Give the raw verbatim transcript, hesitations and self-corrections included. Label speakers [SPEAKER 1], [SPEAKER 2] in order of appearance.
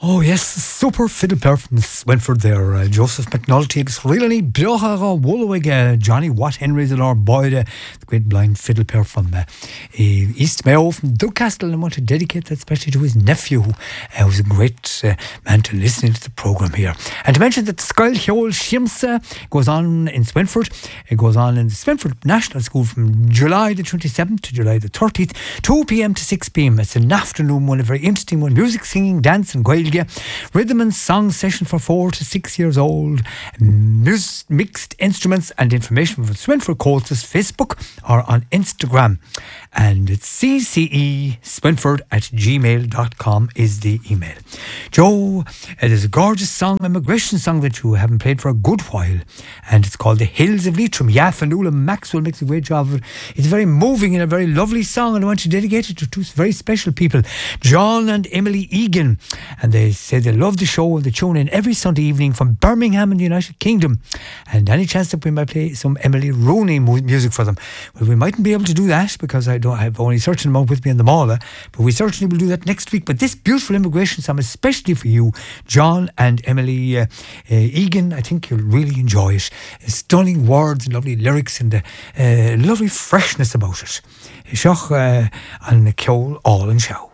[SPEAKER 1] Oh yes, super fiddle player from Swinford there, uh, Joseph McNulty. It's really Biochara Woolwig, uh, Johnny Watt Henry's and our boy, the great blind fiddle player from uh, East Mayo, from Ducastle, and I want to dedicate that especially to his nephew, who uh, was a great uh, man to listen to the programme here. And to mention that the Skyll Heol Shimsa goes on in Swinford. It goes on in the Swinford National School from July the twenty-seventh to July the thirtieth, two p.m. to six p.m. It's an afternoon one, a very interesting one. Music, singing, dance and gaeilge. Rhythm and song session for four to six years old. Mus- mixed instruments and information from Swinford Coates' Facebook or on Instagram. And it's c c e swinford at gmail dot com is the email. Joe, it is a gorgeous song, a migration song that you haven't played for a good while. And it's called The Hills of Leitrim. Yafanula Maxwell makes a great job of it. It's very moving and a very lovely song, and I want to dedicate it to two very special people, John and Emily Egan. And they say they love the show and they tune in every Sunday evening from Birmingham in the United Kingdom. And any chance that we might play some Emily Rooney mu- music for them? Well, we mightn't be able to do that because I don't have only a certain amount with me in the mall, but we certainly will do that next week. But this beautiful immigration song, especially for you, John and Emily uh, uh, Egan, I think you'll really enjoy it. Stunning words and lovely lyrics and uh, uh, lovely freshness about it. Seach uh, an ceol all an seó.